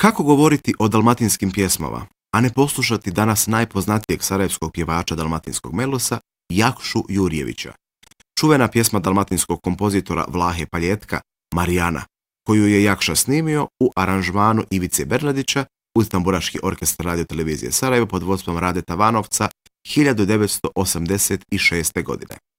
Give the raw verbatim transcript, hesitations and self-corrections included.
Kako govoriti o dalmatinskim pjesmama, a ne poslušati danas najpoznatijeg sarajevskog pjevača dalmatinskog melosa, Jakšu Jurjevića? Čuvena pjesma dalmatinskog kompozitora Vlahe Paljetka, Marijana, koju je Jakša snimio u aranžmanu Ivice Bernardića uz tamburaški orkestar Radio-televizije Sarajevo pod vodstvom Rade Tavanovca hiljadu devetsto osamdeset šeste. godine.